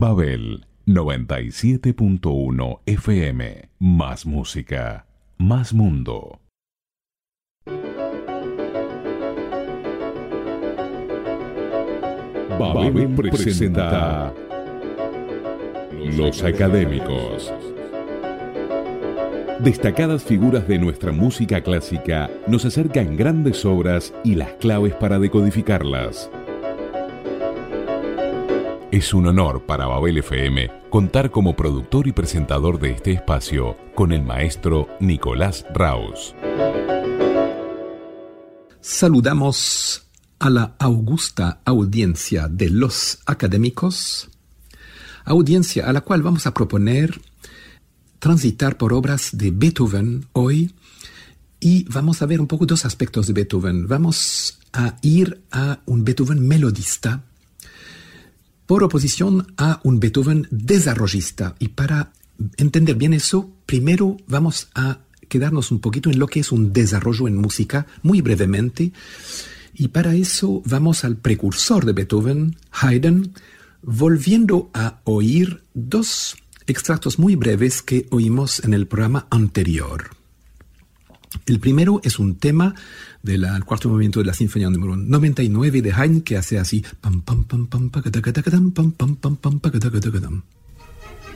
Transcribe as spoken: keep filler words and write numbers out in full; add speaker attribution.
Speaker 1: Babel noventa y siete punto uno F M. Más música, más mundo. Babel presenta Los Académicos. Destacadas figuras de nuestra música clásica nos acercan grandes obras y las claves para decodificarlas. Es un honor para Babel F M contar como productor y presentador de este espacio con el maestro Nicolás Raus.
Speaker 2: Saludamos a la augusta audiencia de los académicos, audiencia a la cual vamos a proponer transitar por obras de Beethoven hoy, y vamos a ver un poco dos aspectos de Beethoven. Vamos a ir a un Beethoven melodista por oposición a un Beethoven desarrollista. Y para entender bien eso, primero vamos a quedarnos un poquito en lo que es un desarrollo en música, muy brevemente. Y para eso vamos al precursor de Beethoven, Haydn, volviendo a oír dos extractos muy breves que oímos en el programa anterior. El primero es un tema del cuarto movimiento de la Sinfonía número noventa y nueve de Haydn, que hace así pam pam pam pam pagadagadagadam, pam pam pam pam pagadagadagadam.